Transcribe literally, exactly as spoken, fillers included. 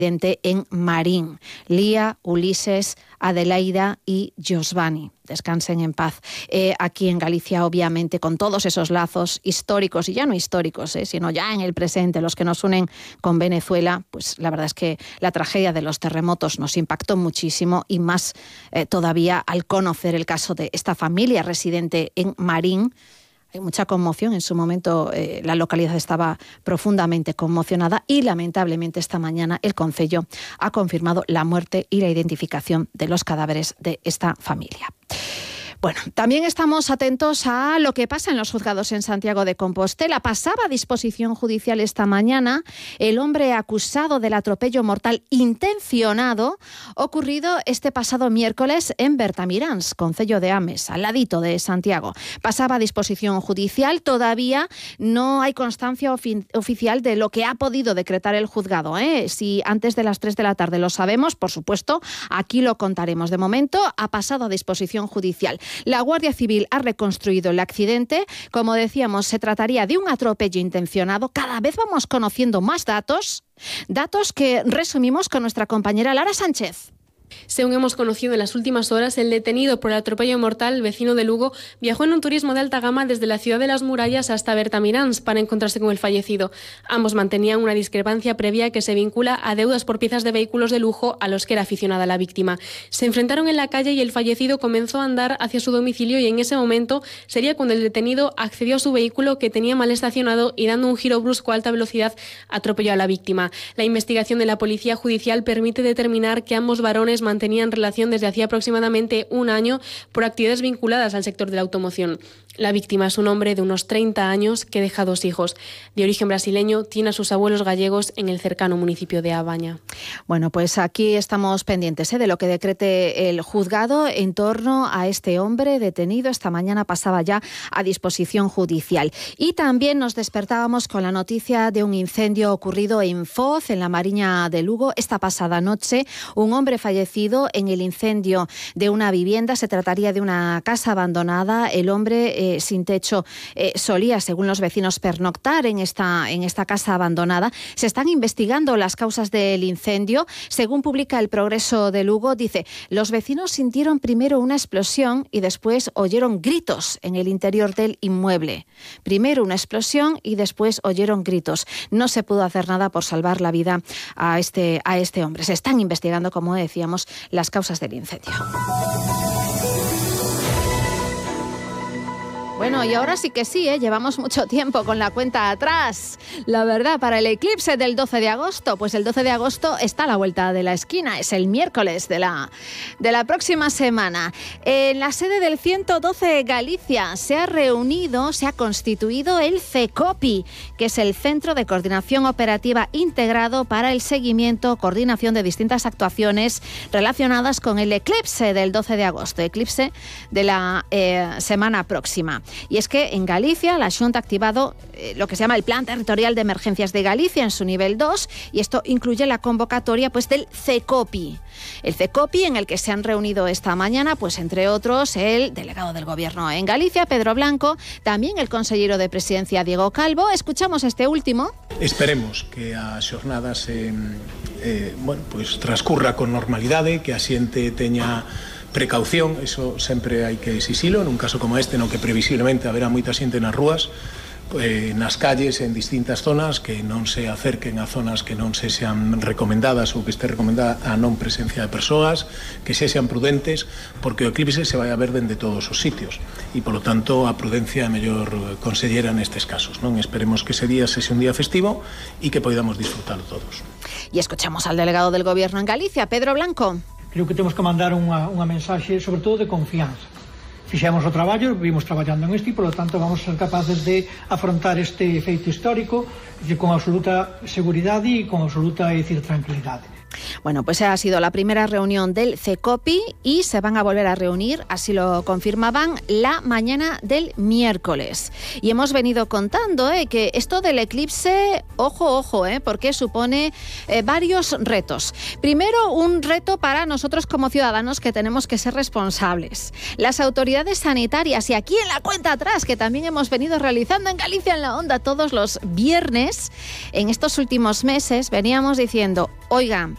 en Marín. Lía, Ulises, Adelaida y Josvani. Descansen en paz. Eh, aquí en Galicia, obviamente, con todos esos lazos históricos, y ya no históricos, eh, sino ya en el presente, los que nos unen con Venezuela, pues la verdad es que la tragedia de los terremotos nos impactó muchísimo, y más eh, todavía al conocer el caso de esta familia residente en Marín. Hay mucha conmoción. En su momento eh, la localidad estaba profundamente conmocionada y lamentablemente esta mañana el Concello ha confirmado la muerte y la identificación de los cadáveres de esta familia. Bueno, también estamos atentos a lo que pasa en los juzgados en Santiago de Compostela. Pasaba a disposición judicial esta mañana el hombre acusado del atropello mortal intencionado ocurrido este pasado miércoles en Bertamiráns, concello de Ames, al ladito de Santiago. Pasaba a disposición judicial. Todavía no hay constancia ofi- oficial de lo que ha podido decretar el juzgado, ¿eh? Si antes de las tres de la tarde lo sabemos, por supuesto, aquí lo contaremos. De momento ha pasado a disposición judicial. La Guardia Civil ha reconstruido el accidente. Como decíamos, se trataría de un atropello intencionado. Cada vez vamos conociendo más datos, datos que resumimos con nuestra compañera Lara Sánchez. Según hemos conocido en las últimas horas, el detenido por el atropello mortal, vecino de Lugo, viajó en un turismo de alta gama desde la ciudad de las murallas hasta Bertamiráns para encontrarse con el fallecido. Ambos mantenían una discrepancia previa que se vincula a deudas por piezas de vehículos de lujo a los que era aficionada la víctima. Se enfrentaron en la calle y el fallecido comenzó a andar hacia su domicilio, y en ese momento sería cuando el detenido accedió a su vehículo, que tenía mal estacionado, y dando un giro brusco a alta velocidad atropelló a la víctima. La investigación de la Policía Judicial permite determinar que ambos varones mantenían relación desde hacía aproximadamente un año por actividades vinculadas al sector de la automoción. La víctima es un hombre de unos treinta años que deja dos hijos. De origen brasileño, tiene a sus abuelos gallegos en el cercano municipio de Abaña. Bueno, pues aquí estamos pendientes ¿eh? de lo que decrete el juzgado en torno a este hombre detenido. Esta mañana pasaba ya a disposición judicial. Y también nos despertábamos con la noticia de un incendio ocurrido en Foz, en la Mariña de Lugo, esta pasada noche. Un hombre fallecido en el incendio de una vivienda. Se trataría de una casa abandonada. El hombre Eh, sin techo eh, solía, según los vecinos, pernoctar en esta, en esta casa abandonada. Se están investigando las causas del incendio. Según publica El Progreso de Lugo, dice: los vecinos sintieron primero una explosión y después oyeron gritos en el interior del inmueble. Primero una explosión y después oyeron gritos. No se pudo hacer nada por salvar la vida a este, a este hombre. Se están investigando, como decíamos, las causas del incendio. Bueno, y ahora sí que sí, ¿eh? Llevamos mucho tiempo con la cuenta atrás. La verdad, para el eclipse del doce de agosto, pues el doce de agosto está a la vuelta de la esquina, es el miércoles de la, de la próxima semana. En la sede del ciento doce Galicia se ha reunido, se ha constituido el CECOPI, que es el Centro de Coordinación Operativa Integrado para el seguimiento, coordinación de distintas actuaciones relacionadas con el eclipse del doce de agosto, eclipse de la eh, semana próxima. Y es que en Galicia la Xunta ha activado eh, lo que se llama el Plan Territorial de Emergencias de Galicia en su nivel dos, y esto incluye la convocatoria pues del CECOPI. El CECOPI, en el que se han reunido esta mañana, pues entre otros, el delegado del Gobierno en Galicia, Pedro Blanco, también el consellero de Presidencia, Diego Calvo. Escuchamos este último. Esperemos que a xornada se eh, bueno, pues transcurra con normalidade, que a xente teña precaución, eso sempre hai que exixilo, nun caso como este, no que previsiblemente haberá moita xente nas rúas, eh, nas calles, en distintas zonas, que non se acerquen a zonas que non se sean recomendadas ou que este recomendada a non presencia de persoas, que se sean prudentes, porque o eclipse se vai a ver dende todos os sitios, e polo tanto a prudencia é a mellor consellera nestes casos, non? Esperemos que ese día sexa un día festivo e que podamos disfrutalo todos. Y escuchamos al delegado del Gobierno en Galicia, Pedro Blanco. Creo que temos que mandar unha, unha mensaxe, sobre todo, de confianza. Fixemos o traballo, vimos traballando en isto e, polo tanto, vamos a ser capaces de afrontar este feito histórico con absoluta seguridade e con absoluta, é dicir, tranquilidade. Bueno, pues ha sido la primera reunión del CECOPI y se van a volver a reunir, así lo confirmaban, la mañana del miércoles. Y hemos venido contando eh, que esto del eclipse, ojo, ojo, eh, porque supone eh, varios retos. Primero, un reto para nosotros como ciudadanos, que tenemos que ser responsables. Las autoridades sanitarias, y aquí en la cuenta atrás, que también hemos venido realizando en Galicia en la Onda todos los viernes, en estos últimos meses veníamos diciendo: oigan,